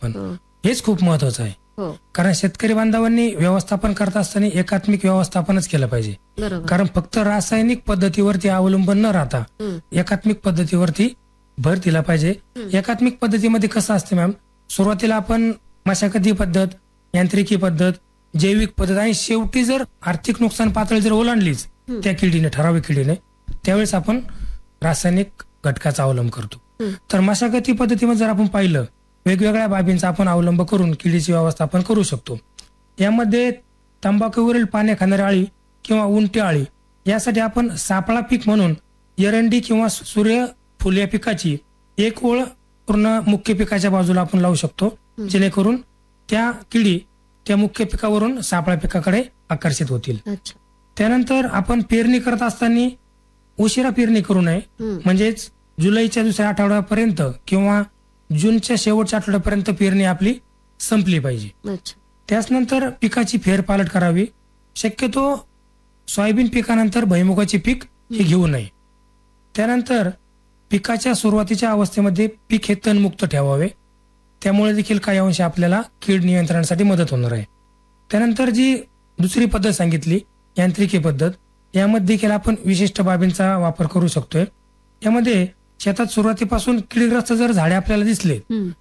आपण, हेच खूप महत्वाचं आहे. कारण शेतकरी बांधवांनी व्यवस्थापन करत असताना एकात्मिक व्यवस्थापनच केलं पाहिजे. कारण फक्त रासायनिक पद्धतीवरती अवलंबून न राहता एकात्मिक पद्धतीवरती भर दिला पाहिजे. एकात्मिक पद्धतीमध्ये कसं असतं मॅम, सुरुवातीला आपण मशागती पद्धत, यांत्रिकी पद्धत, जैविक पद्धत आणि शेवटी जर आर्थिक नुकसान पातळी जर ओलांडलीच त्या किडीने, ठराविक किडीने, त्यावेळेस आपण रासायनिक घटकाचा अवलंब करतो. तर मशागती पद्धतीमध्ये जर आपण पाहिलं, वेगवेगळ्या बाबींचा आपण अवलंब करून किडीचे व्यवस्थापन करू शकतो. यामध्ये तंबाखूवरील पाने खाणारी अळी किंवा उंटी अळी यासाठी आपण सापळा पीक म्हणून एरंडी किंवा सूर्यफूल या पिकाची एक ओळ पूर्ण मुख्य पिकाच्या बाजूला आपण लावू शकतो, जेणेकरून त्या किडी त्या मुख्य पिकावरून सापळा पिकाकडे आकर्षित होतील. त्यानंतर आपण पेरणी करत असताना उशिरा पेरणी करू नये, म्हणजेच जुलैच्या दुसऱ्या आठवड्यापर्यंत किंवा जूनच्या शेवटच्या आठवड्यापर्यंत पेरणी आपली संपली पाहिजे. त्याचनंतर पिकाची फेरपालट करावी. शक्यतो सोयाबीन पिकानंतर भुईमुगाचे पीक हे घेऊ नये. त्यानंतर पिकाच्या सुरुवातीच्या अवस्थेमध्ये पीक हे तणमुक्त ठेवावे, त्यामुळे देखील काही अंश आपल्याला कीड नियंत्रणासाठी मदत होणार आहे. त्यानंतर जी दुसरी पद्धत सांगितली, यांत्रिकी पद्धत, यामध्ये देखील आपण विशिष्ट बाबींचा वापर करू शकतोय. यामध्ये शेतात सुरुवातीपासून किडीग्रस्त जर झाडे आपल्याला दिसले,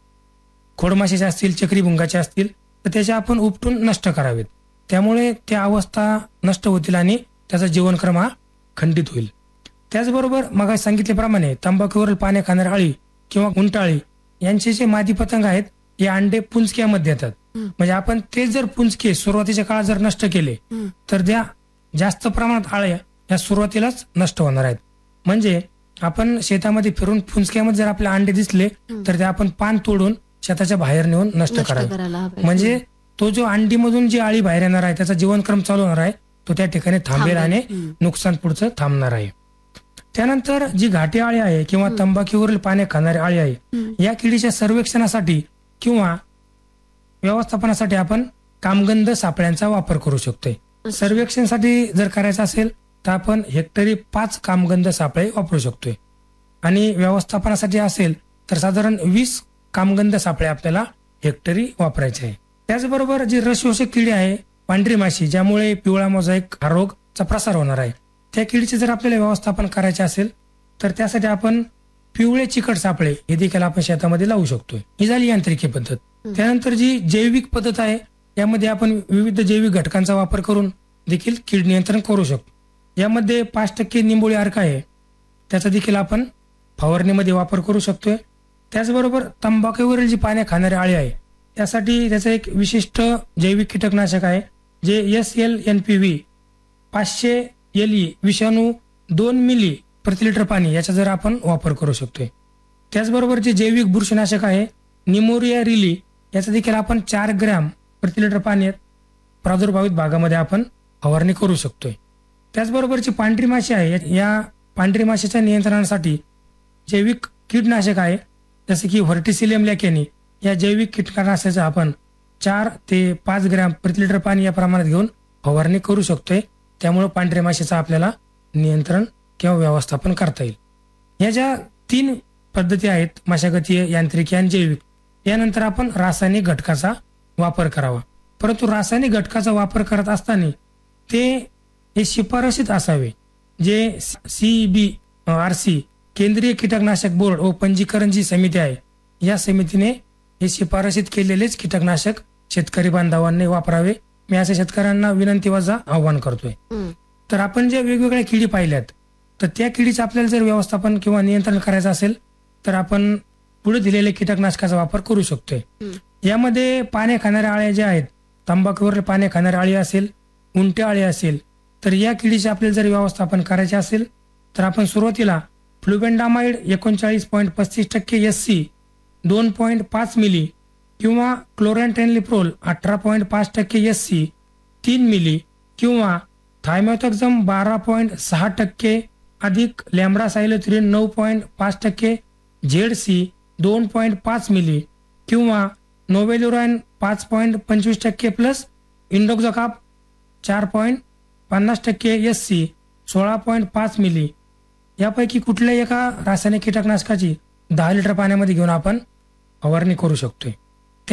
खोडमाशीचे असतील, चक्रीभुंगाचे असतील, तर त्याचे आपण उपटून नष्ट करावेत. त्यामुळे त्या अवस्था नष्ट होतील आणि त्याचा जीवनक्रम हा खंडित होईल. त्याचबरोबर मग सांगितल्याप्रमाणे तंबाखूवरील पाने खाणारी अळी किंवा उंटाळी यांचे जे मादी पतंग आहेत, हे अंडे पुंजक्यामध्ये येतात. म्हणजे आपण ते जर पुंजके सुरुवातीच्या काळात जर नष्ट केले तर त्या जास्त प्रमाणात अळ्या या सुरुवातीलाच नष्ट होणार आहेत. म्हणजे आपण शेतामध्ये फिरून पुंजक्यामध्ये जर आपले अंडे दिसले तर ते आपण पान तोडून शेताच्या बाहेर नेऊन नष्ट करावे. म्हणजे तो जो अंडीमधून जी अळी बाहेर येणार आहे त्याचा जीवनक्रम चालू होणार आहे, तो त्या ठिकाणी थांबेल आणि नुकसान पुढचं थांबणार आहे. त्यानंतर जी घाटी अळी आहे किंवा तंबाखूवरील पाने खाणारी अळी आहे, या किडीच्या सर्वेक्षणासाठी किंवा व्यवस्थापनासाठी आपण कामगंध सापळ्यांचा वापर करू शकतोय. सर्वेक्षणासाठी जर करायचं असेल तर आपण हेक्टरी 5 कामगंध सापळे वापरू शकतोय आणि व्यवस्थापनासाठी असेल तर साधारण 20 कामगंध सापळे आपल्याला हेक्टरी वापरायचे आहे. त्याचबरोबर जी रसशोषक किडी आहे, पांढरी माशी, ज्यामुळे पिवळा मोझॅइक हा रोगचा प्रसार होणार आहे, त्या किडीचे जर आपल्याला व्यवस्थापन करायचे असेल तर त्यासाठी आपण पिवळे चिकट सापळे हे देखील आपण शेतामध्ये लावू शकतोय. ही झाली यांत्रिकी पद्धत. त्यानंतर जी जैविक पद्धत आहे, यामध्ये आपण विविध जैविक घटकांचा वापर करून देखील कीड नियंत्रण करू शकतो. यामध्ये 5% निंबोळी अर्क आहे, त्याचा देखील आपण फवारणीमध्ये वापर करू शकतोय. त्याचबरोबर तंबाखूवरील जी पाने खाणारी अळी आहे, त्यासाठी त्याचं एक विशिष्ट जैविक कीटकनाशक आहे, जे SLNPV 500 LE विषाणू 2 मिली प्रति लिटर पाणी याचा जर आपण वापर करू शकतोय. त्याचबरोबर जे जैविक बुरशीनाशक आहे निमोरिया रिली, याचा देखील आपण 4 ग्रॅम प्रति लिटर पाण्यात प्रादुर्भावित भागामध्ये आपण फवारणी करू शकतोय. त्याचबरोबर जी पांढरी माशी आहे, या पांढरी माशीच्या नियंत्रणासाठी जैविक कीटनाशक आहे, जसे की व्हर्टिसिलियम लॅकेनी, या जैविक कीटकनाशकाचा आपण 4 ते 5 ग्रॅम प्रति लिटर पाणी या प्रमाणात घेऊन फवारणी करू शकतोय. त्यामुळे पांढऱ्या माशीचा आपल्याला नियंत्रण किंवा व्यवस्थापन करता येईल. या ज्या 3 पद्धती आहेत, मशागतीय, यांत्रिकी आणि जैविक, यानंतर आपण रासायनिक घटकाचा वापर करावा. परंतु रासायनिक घटकाचा वापर करत असताना ते हे शिफारसीत असावे, जे CBRC केंद्रीय कीटकनाशक बोर्ड व पंजीकरण जी समिती आहे, या समितीने हे शिफारसीत केलेलेच कीटकनाशक शेतकरी बांधवांनी वापरावे. मी अशा शेतकऱ्यांना विनंती वजा आव्हान करतोय. तर आपण ज्या वेगवेगळ्या किडी पाहिल्यात, तर त्या किडीचं आपल्याला जर व्यवस्थापन किंवा नियंत्रण करायचं असेल तर आपण पुढे दिलेल्या कीटकनाशकाचा वापर करू शकतोय. यामध्ये पाने खाणाऱ्या अळ्या ज्या आहेत, तंबाखूवरील पाने खाणारी अळी असेल, उंट्या अळी असेल, तर या किडीचे आपल्याला जर व्यवस्थापन करायचे असेल तर आपण सुरुवातीला फ्लुबेंडामाइड 39.35% SC 2.5 मिली किंवा क्लोरॅन्ट्रेनिलिप्रोल 18.5% SC 3 मिली किंवा थायमॅथोक्झम 12.6% अधिक लॅम्ब्डासायलोथ्रिन 9.5% ZC 2.5 मिली किंवा नोवेल्युराइन 5.25% प्लस इंडोक्झोकाप 4.50% SC 16.5 मिली यापैकी कुठल्याही एका रासायनिक कीटकनाशकाची 10 लिटर पाण्यामध्ये घेऊन आपण फवारणी करू शकतोय.